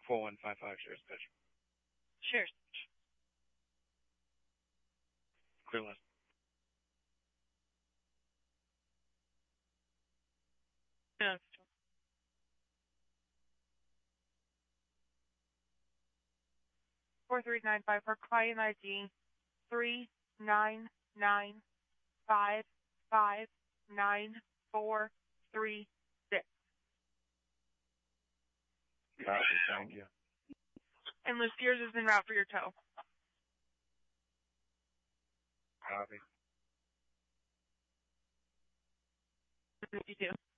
4155, shares pitch. Shares. Clear list. No. 4395 for client ID 399559436. Copy, thank you. And Liz Gears is en route for your tow. Copy. You too.